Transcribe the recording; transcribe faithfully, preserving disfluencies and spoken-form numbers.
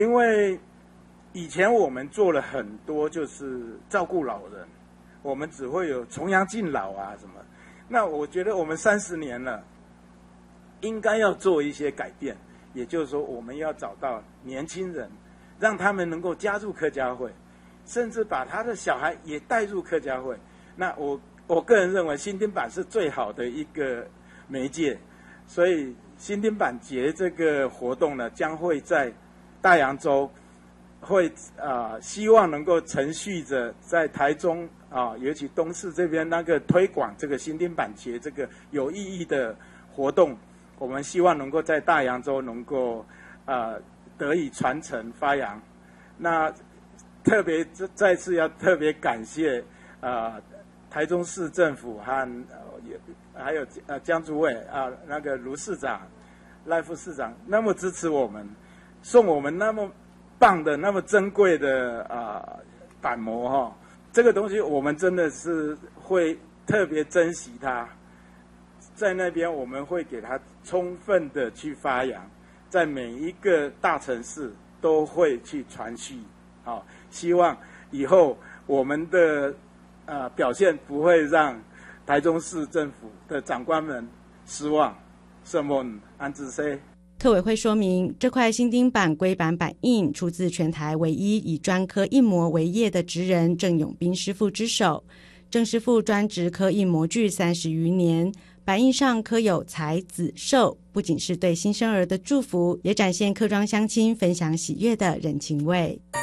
因为以前我们做了很多就是照顾老人，我们只会有重阳敬老啊什么。那我觉得我们三十年了，应该要做一些改变，也就是说我们要找到年轻人，让他们能够加入客家会，甚至把他的小孩也带入客家会。那我我个人认为新丁版是最好的一个媒介，所以新丁版节这个活动呢，将会在大洋洲。会啊、呃，希望能够承续着在台中啊，尤其东市这边那个推广这个新丁版节这个有意义的活动，我们希望能够在大洋洲能够呃得以传承发扬。那特别再次要特别感谢啊、呃、台中市政府和呃还有呃江主委啊、呃、那个卢市长、赖副市长那么支持我们，送我们那么棒的、那么珍贵的啊、呃、板模哈、哦，这个东西我们真的是会特别珍惜它。在那边我们会给它充分的去发扬，在每一个大城市都会去传续。好、哦，希望以后我们的呃表现不会让台中市政府的长官们失望。圣梦安之 C。 特委会说明，这块新丁版龟板板印出自全台唯一以专刻印模为业的职人郑永斌师傅之手。郑师傅专职刻印模具三十余年，板印上刻有财子寿，不仅是对新生儿的祝福，也展现客庄乡亲分享喜悦的人情味。